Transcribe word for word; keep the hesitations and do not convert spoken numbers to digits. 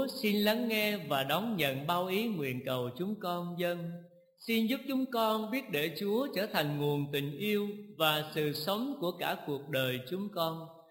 Chúa xin lắng nghe và đón nhận bao ý nguyện cầu chúng con dâng. Xin giúp chúng con biết để Chúa trở thành nguồn tình yêu và sự sống của cả cuộc đời chúng con.